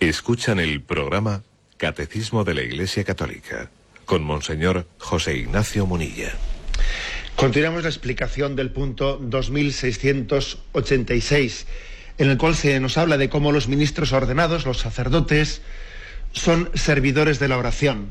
Escuchan el programa Catecismo de la Iglesia Católica con Monseñor José Ignacio Munilla. Continuamos la explicación del punto 2686, en el cual se nos habla de cómo los ministros ordenados, los sacerdotes, son servidores de la oración.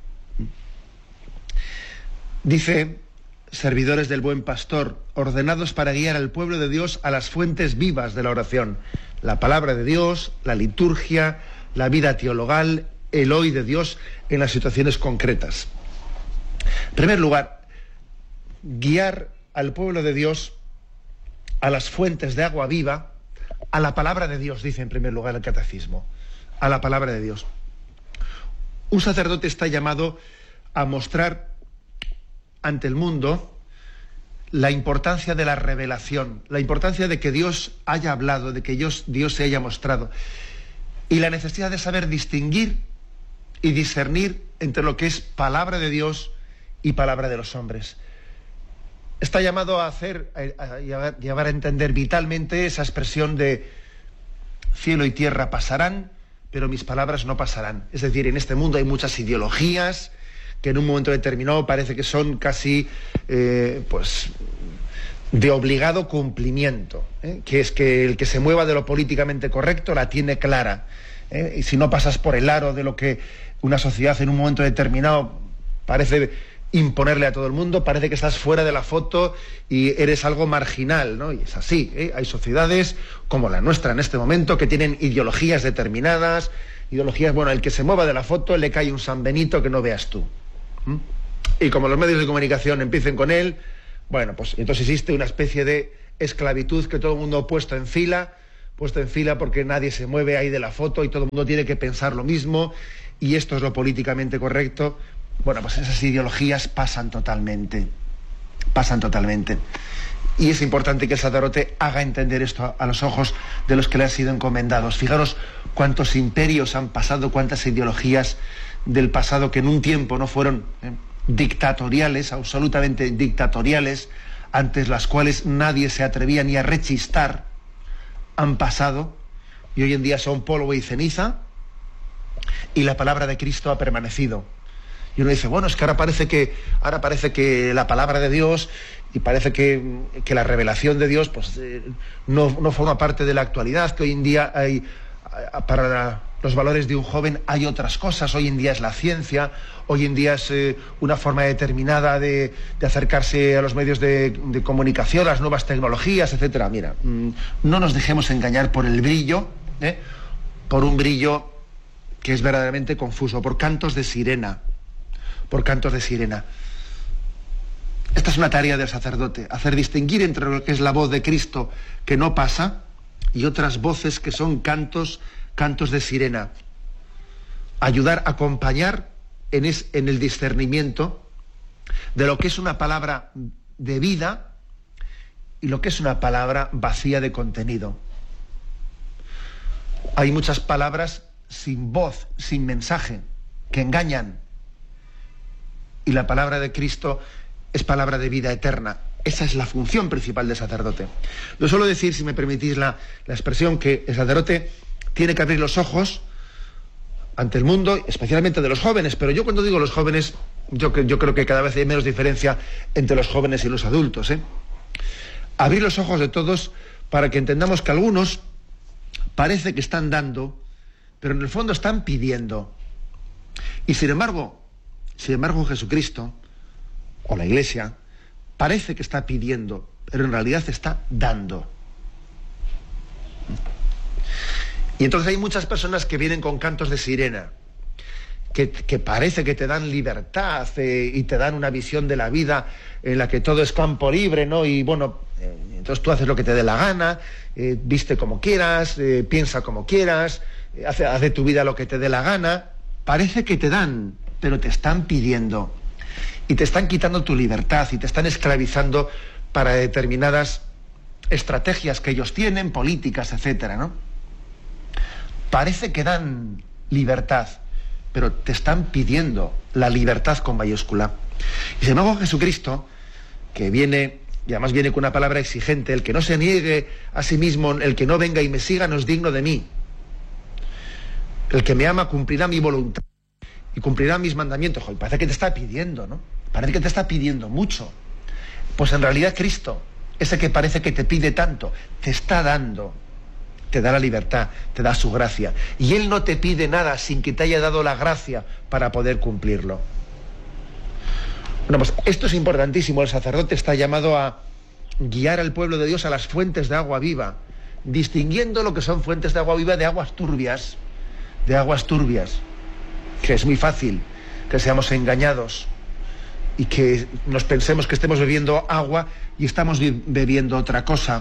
Dice, servidores del buen pastor, ordenados para guiar al pueblo de Dios a las fuentes vivas de la oración. La palabra de Dios, la liturgia, la vida teologal, el hoy de Dios en las situaciones concretas. En primer lugar, guiar al pueblo de Dios a las fuentes de agua viva, a la palabra de Dios, dice en primer lugar el catecismo, a la palabra de Dios. Un sacerdote está llamado a mostrar ante el mundo la importancia de la revelación, la importancia de que Dios haya hablado, de que Dios se haya mostrado, y la necesidad de saber distinguir y discernir entre lo que es palabra de Dios y palabra de los hombres. Está llamado a llevar a entender vitalmente esa expresión de cielo y tierra pasarán, pero mis palabras no pasarán. Es decir, en este mundo hay muchas ideologías que en un momento determinado parece que son casi de obligado cumplimiento, que es que el que se mueva de lo políticamente correcto la tiene clara, y si no pasas por el aro de lo que una sociedad en un momento determinado parece imponerle a todo el mundo, parece que estás fuera de la foto y eres algo marginal, ¿no? Y es así, hay sociedades como la nuestra en este momento que tienen ideologías determinadas, el que se mueva de la foto le cae un San Benito que no veas tú. Y como los medios de comunicación empiecen con él, pues entonces existe una especie de esclavitud que todo el mundo puesto en fila porque nadie se mueve ahí de la foto y todo el mundo tiene que pensar lo mismo y esto es lo políticamente correcto. Pues esas ideologías pasan totalmente. Y es importante que el sacerdote haga entender esto a los ojos de los que le han sido encomendados. Fijaros cuántos imperios han pasado, cuántas ideologías del pasado que en un tiempo no fueron dictatoriales, absolutamente dictatoriales, antes las cuales nadie se atrevía ni a rechistar, han pasado y hoy en día son polvo y ceniza, y la palabra de Cristo ha permanecido. Y uno dice, es que ahora parece que la palabra de Dios y parece que la revelación de Dios no forma parte de la actualidad, que hoy en día para los valores de un joven hay otras cosas. Hoy en día es la ciencia, hoy en día es una forma determinada de acercarse a los medios de comunicación, las nuevas tecnologías, etcétera. Mira, no nos dejemos engañar por el brillo, por un brillo que es verdaderamente confuso, por cantos de sirena. Esta es una tarea del sacerdote, hacer distinguir entre lo que es la voz de Cristo que no pasa y otras voces que son cantos de sirena. Ayudar a acompañar en el discernimiento de lo que es una palabra de vida y lo que es una palabra vacía de contenido. Hay muchas palabras sin voz, sin mensaje, que engañan. Y la palabra de Cristo es palabra de vida eterna. Esa es la función principal del sacerdote. Yo suelo decir, si me permitís la expresión, que el sacerdote tiene que abrir los ojos ante el mundo, especialmente de los jóvenes, pero yo cuando digo los jóvenes, yo creo que cada vez hay menos diferencia entre los jóvenes y los adultos. Abrir los ojos de todos para que entendamos que algunos parece que están dando, pero en el fondo están pidiendo. Y sin embargo, Jesucristo, o la Iglesia, parece que está pidiendo, pero en realidad está dando. Y entonces hay muchas personas que vienen con cantos de sirena, que parece que te dan libertad y te dan una visión de la vida en la que todo es campo libre, ¿no? Y entonces tú haces lo que te dé la gana, viste como quieras, piensa como quieras, haz de tu vida lo que te dé la gana. Parece que te dan, pero te están pidiendo y te están quitando tu libertad y te están esclavizando para determinadas estrategias que ellos tienen, políticas, etcétera, ¿no? Parece que dan libertad, pero te están pidiendo la libertad con mayúscula. Y sin embargo Jesucristo, que viene, y además viene con una palabra exigente, el que no se niegue a sí mismo, el que no venga y me siga no es digno de mí. El que me ama cumplirá mi voluntad y cumplirá mis mandamientos. Joder, parece que te está pidiendo, ¿no? Parece que te está pidiendo mucho. Pues en realidad Cristo, ese que parece que te pide tanto, te está dando, te da la libertad, te da su gracia. Y Él no te pide nada sin que te haya dado la gracia para poder cumplirlo. Bueno, pues esto es importantísimo. El sacerdote está llamado a guiar al pueblo de Dios a las fuentes de agua viva, distinguiendo lo que son fuentes de agua viva de aguas turbias, que es muy fácil que seamos engañados y que nos pensemos que estemos bebiendo agua y estamos bebiendo otra cosa.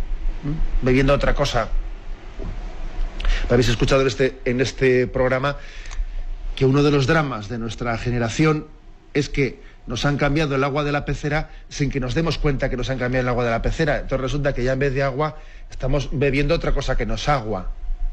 Habéis escuchado en este programa que uno de los dramas de nuestra generación es que nos han cambiado el agua de la pecera sin que nos demos cuenta que nos han cambiado el agua de la pecera. Entonces resulta que ya en vez de agua estamos bebiendo otra cosa que no es agua.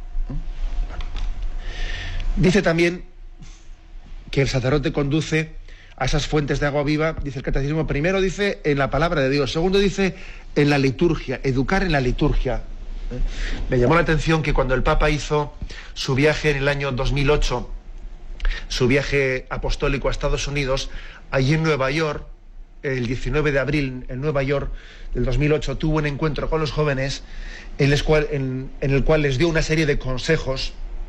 Dice también que el sacerdote conduce a esas fuentes de agua viva, dice el catecismo, primero dice en la palabra de Dios, segundo dice en la liturgia, educar en la liturgia. Me llamó la atención que cuando el Papa hizo su viaje en el año 2008, su viaje apostólico a Estados Unidos, allí en Nueva York, el 19 de abril en Nueva York del 2008, tuvo un encuentro con los jóvenes en el cual les dio una serie de consejos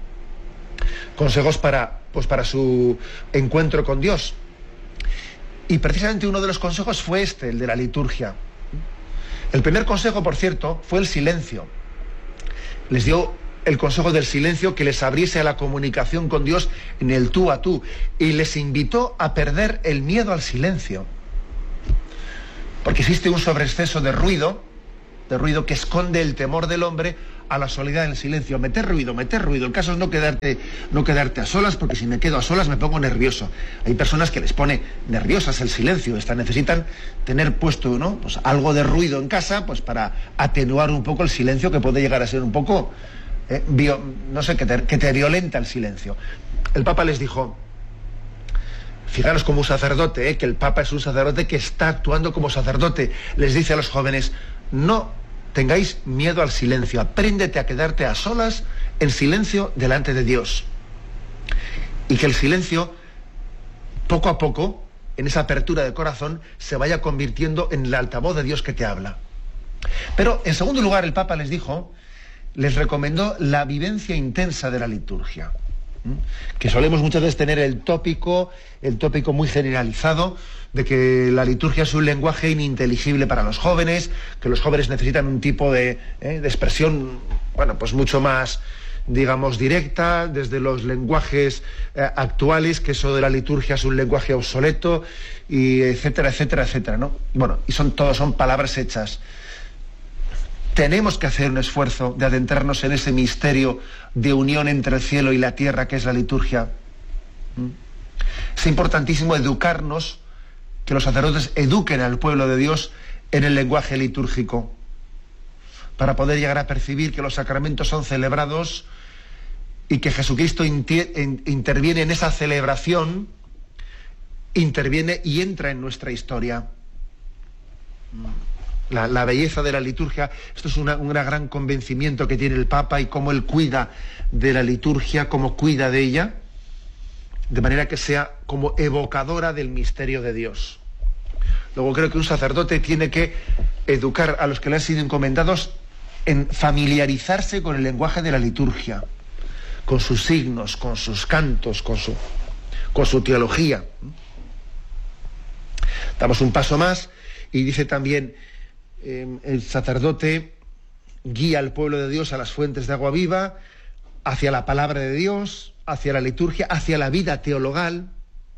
para su encuentro con Dios. Y precisamente uno de los consejos fue el de la liturgia. El primer consejo, por cierto, fue el silencio. Les dio el consejo del silencio, que les abriese a la comunicación con Dios en el tú a tú, y les invitó a perder el miedo al silencio. Porque existe un sobreexceso de ruido que esconde el temor del hombre a la soledad en el silencio. Meter ruido. El caso es no quedarte a solas, porque si me quedo a solas me pongo nervioso. Hay personas que les pone nerviosas el silencio. necesitan tener puesto, ¿no?, pues algo de ruido en casa, pues para atenuar un poco el silencio, que puede llegar a ser un poco que te violenta el silencio. El Papa les dijo, fijaros como un sacerdote, que el Papa es un sacerdote que está actuando como sacerdote, les dice a los jóvenes, no tengáis miedo al silencio, apréndete a quedarte a solas en silencio delante de Dios. Y que el silencio, poco a poco, en esa apertura de corazón, se vaya convirtiendo en el altavoz de Dios que te habla. Pero, en segundo lugar, el Papa les recomendó la vivencia intensa de la liturgia. Que solemos muchas veces tener el tópico muy generalizado de que la liturgia es un lenguaje ininteligible para los jóvenes, que los jóvenes necesitan un tipo de expresión, pues mucho más, digamos, directa, desde los lenguajes actuales, que eso de la liturgia es un lenguaje obsoleto, y etcétera, ¿no? Bueno, y son palabras hechas. Tenemos que hacer un esfuerzo de adentrarnos en ese misterio de unión entre el cielo y la tierra, que es la liturgia. Es importantísimo educarnos, que los sacerdotes eduquen al pueblo de Dios en el lenguaje litúrgico, para poder llegar a percibir que los sacramentos son celebrados y que Jesucristo interviene en esa celebración, interviene y entra en nuestra historia. La belleza de la liturgia, esto es un gran convencimiento que tiene el Papa, y cómo él cuida de la liturgia, cómo cuida de ella, de manera que sea como evocadora del misterio de Dios. Luego creo que un sacerdote tiene que educar a los que le han sido encomendados en familiarizarse con el lenguaje de la liturgia, con sus signos, con sus cantos, con su teología. Damos un paso más y dice también, el sacerdote guía al pueblo de Dios a las fuentes de agua viva, hacia la palabra de Dios, hacia la liturgia, hacia la vida teologal.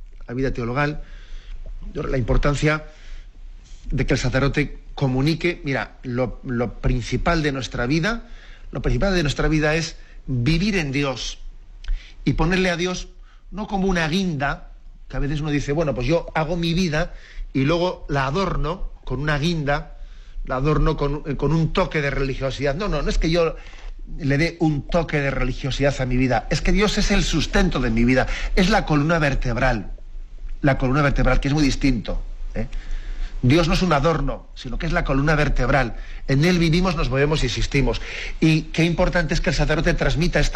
La importancia de que el sacerdote comunique, lo principal de nuestra vida es vivir en Dios y ponerle a Dios no como una guinda, que a veces uno dice, pues yo hago mi vida y luego la adorno con una guinda, con un toque de religiosidad. No es que yo le dé un toque de religiosidad a mi vida, es que Dios es el sustento de mi vida, es la columna vertebral, que es muy distinto. Dios no es un adorno, sino que es la columna vertebral. En Él vivimos, nos movemos y existimos. Y qué importante es que el sacerdote transmita esta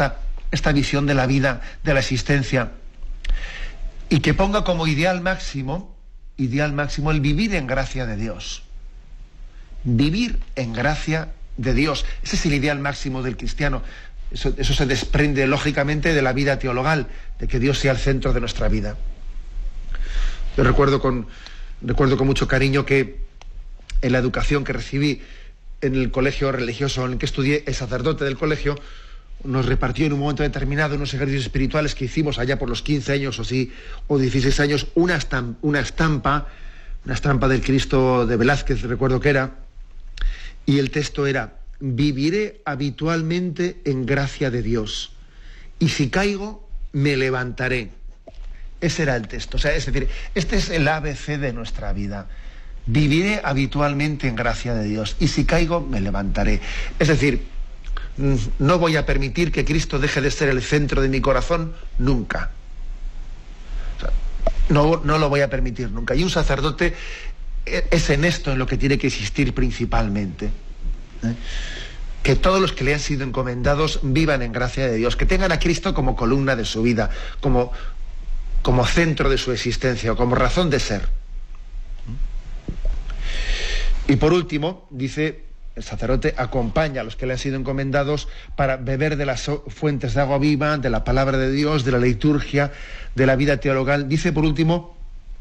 esta visión de la vida, de la existencia, y que ponga como ideal máximo el vivir en gracia de Dios. Vivir en gracia de Dios. Ese es el ideal máximo del cristiano. Eso se desprende lógicamente de la vida teologal, de que Dios sea el centro de nuestra vida. Yo recuerdo con mucho cariño que en la educación que recibí en el colegio religioso en el que estudié, el sacerdote del colegio nos repartió en un momento determinado unos ejercicios espirituales que hicimos allá por los 15 años o 16 años, una estampa del Cristo de Velázquez, recuerdo que era, y el texto era: viviré habitualmente en gracia de Dios, y si caigo, me levantaré. Ese era el texto. O sea, es decir, este es el ABC de nuestra vida. Viviré habitualmente en gracia de Dios, y si caigo, me levantaré. Es decir, no voy a permitir que Cristo deje de ser el centro de mi corazón nunca. O sea, no lo voy a permitir nunca. Y un sacerdote es en esto en lo que tiene que existir principalmente. Que todos los que le han sido encomendados vivan en gracia de Dios, que tengan a Cristo como columna de su vida, como centro de su existencia, o como razón de ser. Y por último, dice el sacerdote, acompaña a los que le han sido encomendados para beber de las fuentes de agua viva, de la palabra de Dios, de la liturgia, de la vida teologal. Dice por último,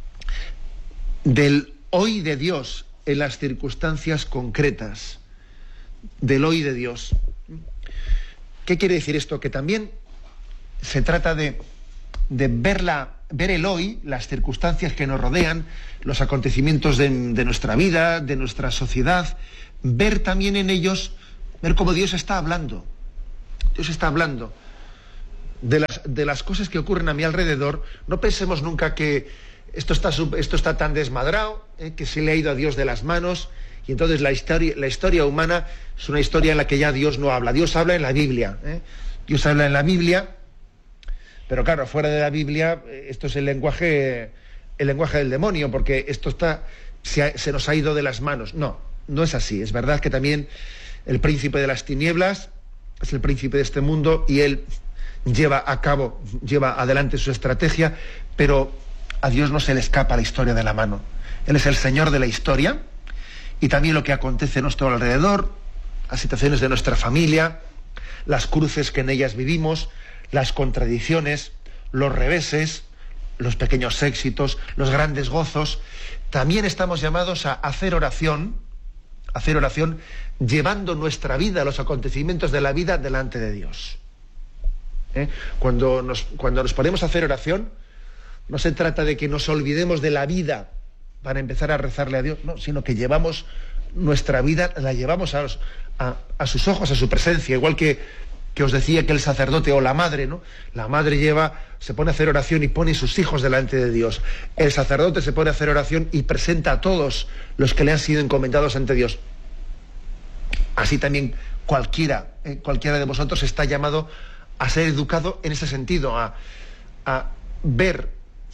del hoy de Dios en las circunstancias concretas. Del hoy de Dios. ¿Qué quiere decir esto? Que también se trata de ver el hoy, las circunstancias que nos rodean, los acontecimientos de nuestra vida, de nuestra sociedad, ver también en ellos, ver cómo Dios está hablando. Dios está hablando de las cosas que ocurren a mi alrededor. No pensemos nunca que esto está tan desmadrado, que se le ha ido a Dios de las manos. Y entonces la historia humana es una historia en la que ya Dios no habla. Dios habla en la Biblia. Dios habla en la Biblia, pero claro, fuera de la Biblia, esto es el lenguaje del demonio, porque esto se nos ha ido de las manos. No es así. Es verdad que también el príncipe de las tinieblas es el príncipe de este mundo y él lleva adelante su estrategia, pero a Dios no se le escapa la historia de la mano. Él es el Señor de la historia. Y también lo que acontece a nuestro alrededor, las situaciones de nuestra familia, las cruces que en ellas vivimos, las contradicciones, los reveses, los pequeños éxitos, los grandes gozos. También estamos llamados a hacer oración, llevando nuestra vida, los acontecimientos de la vida delante de Dios. Cuando nos ponemos a hacer oración, no se trata de que nos olvidemos de la vida para empezar a rezarle a Dios, no, sino que llevamos nuestra vida, la llevamos a sus ojos, a su presencia, igual que os decía que el sacerdote o la madre, ¿no? La madre se pone a hacer oración y pone sus hijos delante de Dios. El sacerdote se pone a hacer oración y presenta a todos los que le han sido encomendados ante Dios. Así también cualquiera de vosotros está llamado a ser educado en ese sentido, a ver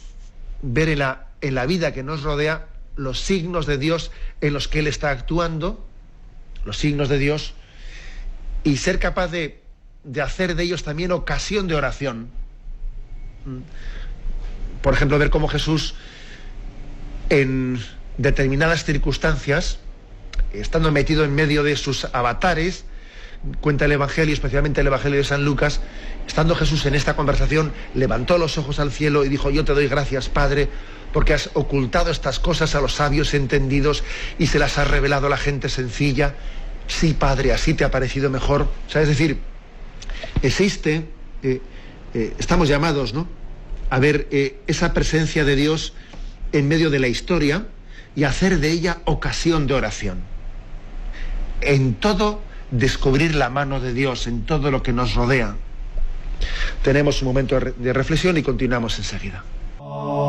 en la vida que nos rodea los signos de Dios en los que Él está actuando, los signos de Dios, y ser capaz de hacer de ellos también ocasión de oración. Por ejemplo, ver cómo Jesús en determinadas circunstancias, estando metido en medio de sus avatares, cuenta el Evangelio, especialmente el Evangelio de San Lucas, estando Jesús en esta conversación, levantó los ojos al cielo y dijo: yo te doy gracias, Padre, porque has ocultado estas cosas a los sabios entendidos y se las has revelado a la gente sencilla. Sí, Padre, así te ha parecido mejor. O sea, es decir, estamos llamados, ¿no?, a ver esa presencia de Dios en medio de la historia y hacer de ella ocasión de oración. En todo descubrir la mano de Dios, en todo lo que nos rodea. Tenemos un momento de reflexión y continuamos enseguida.